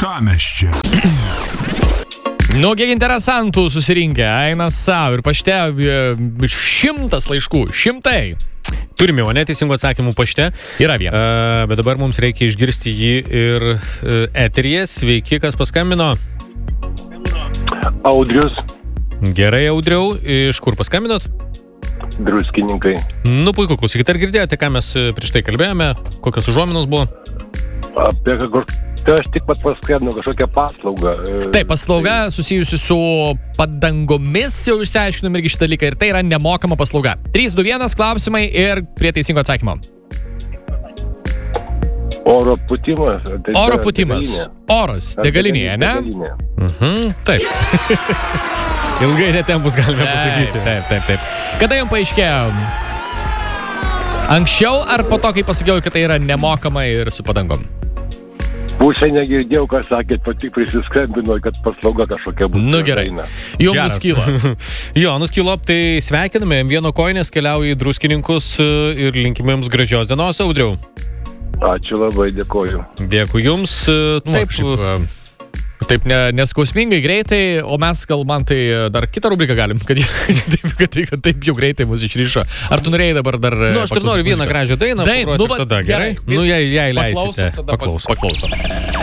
Ką mes čia? Nu, kiek interesantų susirinkę, eina savo ir pašte 100 laiškų, 100. Turime jau neteisingų atsakymų pašte. Yra vienas. Bet dabar mums reikia išgirsti jį ir eteryje. Sveiki, kas paskambino? Audrius. Gerai, Audriau. Iš kur paskambinot? Druskininkai. Nu, puiku, klausykit, ar girdėjote, ką mes prieš tai kalbėjome? Kokios užuominos buvo? Apie tai aš tik pat paskambinau kažkokią paslaugą. Taip, paslauga susijusi su padangomis, jau išsiaiškinom irgi šitą dalyką, ir tai yra nemokama paslauga. 3, 2, 1 klausimai ir prie teisingo atsakymo. Oro pūtimas. Tai Oro pūtimas. Oras, degalinėje, ne? Taip. Ilgai netempus galime pasakyti. Taip. Kada jums paaiškėjo? Anksčiau ar po to, kai pasakiau, kad tai yra nemokama ir su padangom? Pusę negirdėjau, ką sakėt, tik prisiskambino, kad paslauga kažkokia bus. Nu gerai, jums nuskilo. Jo, nuskilo, tai sveikiname, vieno koinės keliauja į Druskininkus ir linkime jums gražios dienos, Audriau. Ačiū labai, dėkoju. Dėkui jums. Taip neskausmingai greitai, o mes gal man tai dar kitą rubriką galim, kad taip jau greitai mus išrišo. Ar tu norėjai dabar dar... Nu, aš dar noriu vieną gražią dainą pagroti tada, gerai? Nu, jei leisite. Paklausom.